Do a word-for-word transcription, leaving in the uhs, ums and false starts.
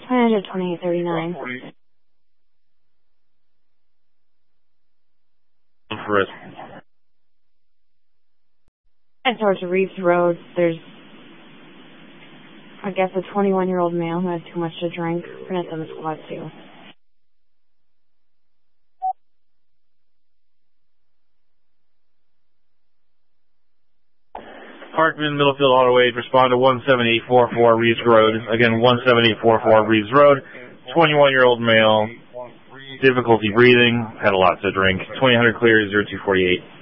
Manager twenty-eight thirty-nine. For it. And towards Reeves Road, there's, I guess, a twenty-one-year-old male who had too much to drink. We're going to send the squad too. Parkman, Middlefield, Auto Aid, respond to one seven eight four four Reeves Road. Again, one seven eight four four Reeves Road. twenty-one-year-old male, difficulty breathing, had a lot to drink. twenty hundred clear, zero two forty-eight.